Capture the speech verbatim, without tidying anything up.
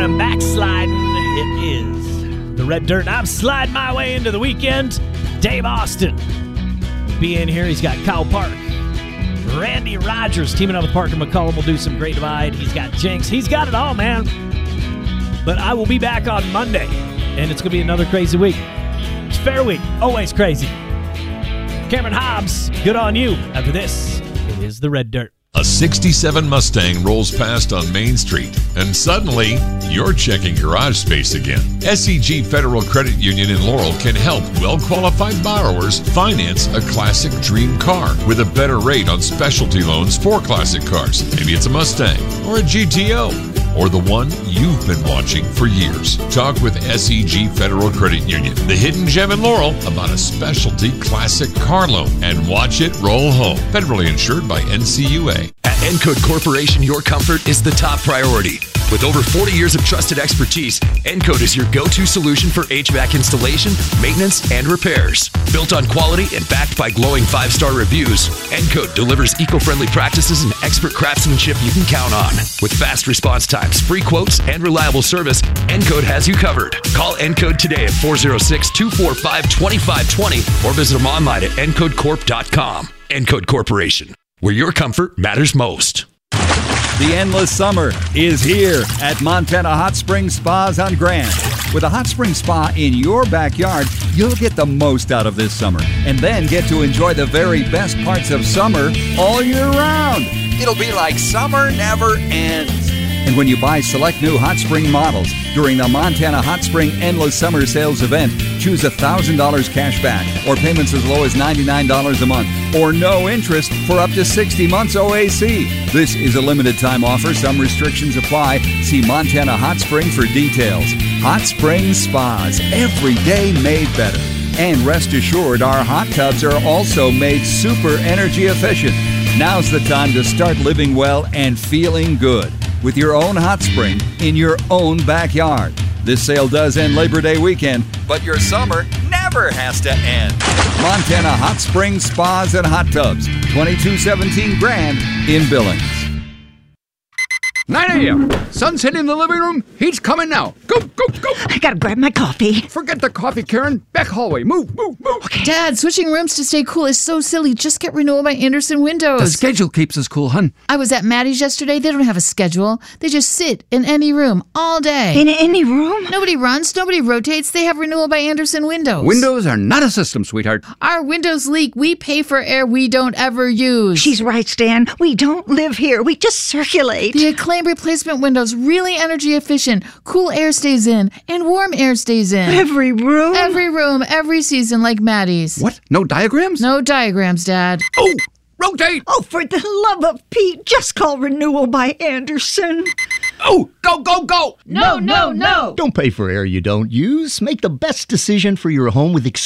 I'm backsliding. It is the Red Dirt. I'm sliding my way into the weekend. Dave Austin will be in here. He's got Kyle Park. Randy Rogers teaming up with Parker McCollum will do some Great Divide. He's got Jinx. He's got it all, man. But I will be back on Monday, and it's going to be another crazy week. It's fair week. Always crazy. Cameron Hobbs, good on you. After this, it is the Red Dirt. A sixty-seven Mustang rolls past on Main Street, and suddenly, you're checking garage space again. S E G Federal Credit Union in Laurel can help well-qualified borrowers finance a classic dream car with a better rate on specialty loans for classic cars. Maybe it's a Mustang or a G T O or the one you've been watching for years. Talk with S E G Federal Credit Union, the hidden gem in Laurel, about a specialty classic car loan, and watch it roll home. Federally insured by N C U A. At Encode Corporation, your comfort is the top priority. With over forty years of trusted expertise, Encode is your go-to solution for H V A C installation, maintenance, and repairs. Built on quality and backed by glowing five-star reviews, Encode delivers eco-friendly practices and expert craftsmanship you can count on. With fast response times, free quotes, and reliable service, Encode has you covered. Call Encode today at four oh six, two four five, two five two zero or visit them online at encode corp dot com. Encode Corporation, where your comfort matters most. The endless summer is here at Montana Hot Springs Spas on Grand. With a hot spring spa in your backyard, you'll get the most out of this summer and then get to enjoy the very best parts of summer all year round. It'll be like summer never ends. And when you buy select new hot spring models during the Montana Hot Spring Endless Summer Sales event, choose one thousand dollars cash back or payments as low as ninety-nine dollars a month or no interest for up to sixty months O A C. This is a limited time offer. Some restrictions apply. See Montana Hot Spring for details. Hot Spring Spas, every day made better. And rest assured, our hot tubs are also made super energy efficient. Now's the time to start living well and feeling good with your own hot spring in your own backyard. This sale does end Labor Day weekend, but your summer never has to end. Montana Hot Springs Spas and Hot Tubs, twenty-two seventeen Grand in Billings. nine a.m. Sun's hitting the living room. He's coming now. Go, go, go. I gotta grab my coffee. Forget the coffee, Karen. Back hallway. Move, move, move. Okay. Dad, switching rooms to stay cool is so silly. Just get renewal by Andersen Windows. The schedule keeps us cool, hun. I was at Maddie's yesterday. They don't have a schedule. They just sit in any room all day. In any room? Nobody runs. Nobody rotates. They have renewal by Andersen Windows. Windows are not a system, sweetheart. Our windows leak. We pay for air we don't ever use. She's right, Stan. We don't live here. We just circulate. The Acclaim replacement windows, really energy efficient. Cool air stays in and warm air stays in. Every room? Every room, every season, like Maddie's. What? No diagrams? No diagrams, Dad. Oh, rotate! Oh, for the love of Pete, just call renewal by Andersen. Oh, go, go, go! No, no, no! Don't pay for air you don't use. Make the best decision for your home with